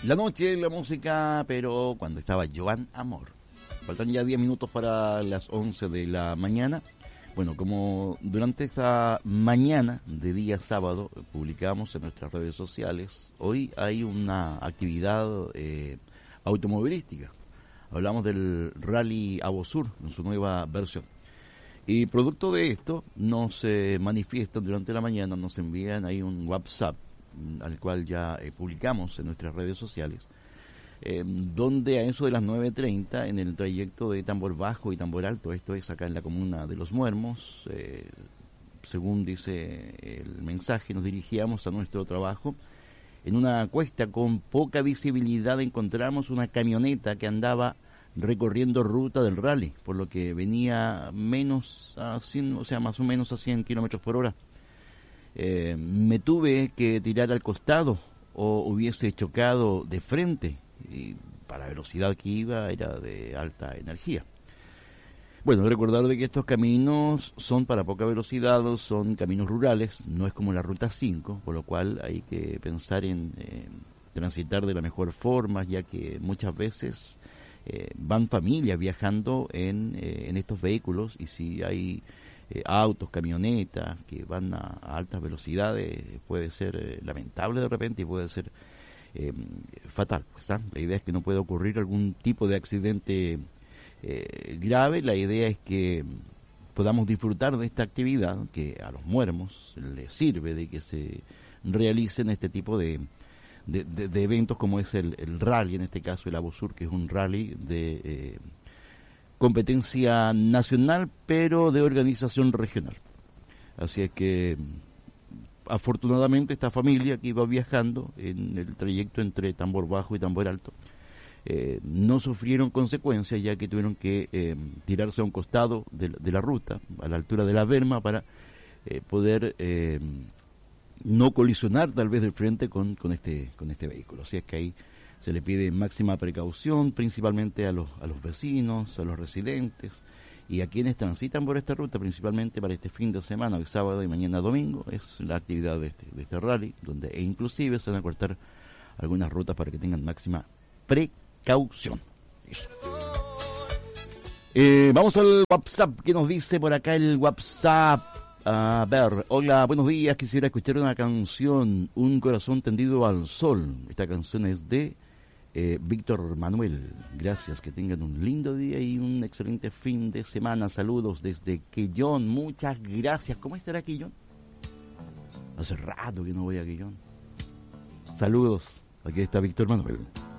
La noche, la música, pero cuando estaba Joan Amor. Faltan ya 10 minutos para las 11 de la mañana. Bueno, como durante esta mañana de día sábado publicamos en nuestras redes sociales, hoy hay una actividad automovilística. Hablamos del Rally Avosur en su nueva versión. Y producto de esto, nos manifiestan durante la mañana, nos envían ahí un WhatsApp, al cual ya publicamos en nuestras redes sociales, donde a eso de las 9:30, en el trayecto de Tambor Bajo y Tambor Alto, esto es acá en la comuna de Los Muermos, según dice el mensaje, nos dirigíamos a nuestro trabajo. En una cuesta con poca visibilidad encontramos una camioneta que andaba recorriendo ruta del rally, por lo que venía menos a 100, o sea, más o menos a 100 kilómetros por hora. Me tuve que tirar al costado o hubiese chocado de frente, y para la velocidad que iba era de alta energía. Bueno, recordar de que estos caminos son para poca velocidad, son caminos rurales, no es como la ruta 5, por lo cual hay que pensar en transitar de la mejor forma, ya que muchas veces van familias viajando en estos vehículos, y si hay autos, camionetas que van a altas velocidades, puede ser lamentable de repente y puede ser fatal. Pues, la idea es que no pueda ocurrir algún tipo de accidente grave. La idea es que podamos disfrutar de esta actividad que a los muermos les sirve de que se realicen este tipo de eventos, como es el rally, en este caso el Avosur, que es un rally de competencia nacional, pero de organización regional. Así es que afortunadamente esta familia que iba viajando en el trayecto entre Tambor Bajo y Tambor Alto no sufrieron consecuencias, ya que tuvieron que tirarse a un costado de la ruta, a la altura de la berma, para poder no colisionar tal vez de frente con este vehículo. Así es que ahí se le pide máxima precaución, principalmente a los vecinos, a los residentes y a quienes transitan por esta ruta, principalmente para este fin de semana, hoy sábado y mañana domingo. Es la actividad de este rally, donde inclusive se van a cortar algunas rutas para que tengan máxima precaución. Vamos al WhatsApp. ¿Qué nos dice por acá el WhatsApp? A ver, hola, buenos días. Quisiera escuchar una canción, Un corazón tendido al sol. Esta canción es de Víctor Manuel. Gracias, que tengan un lindo día y un excelente fin de semana. Saludos desde Quellón. Muchas gracias. ¿Cómo estará Quellón? Hace rato que no voy a Quellón. Saludos. Aquí está Víctor Manuel.